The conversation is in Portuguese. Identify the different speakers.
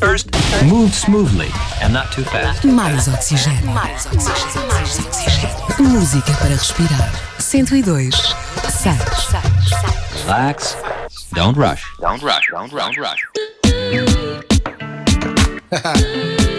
Speaker 1: Move smoothly and not too fast.
Speaker 2: Mais oxigênio. Música para respirar. 102. Sais.
Speaker 1: Relax. Don't rush.
Speaker 3: Don't rush.